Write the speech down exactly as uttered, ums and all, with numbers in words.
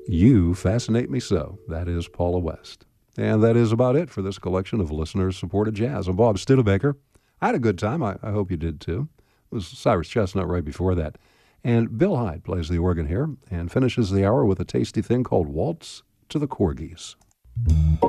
You Fascinate Me So. That is Paula West. And that is about it for this collection of listener-supported jazz. I'm Bob Studebaker. I had a good time. I, I hope you did too. It was Cyrus Chestnut right before that. And Bill Hyde plays the organ here and finishes the hour with a tasty thing called Waltz to the Corgis.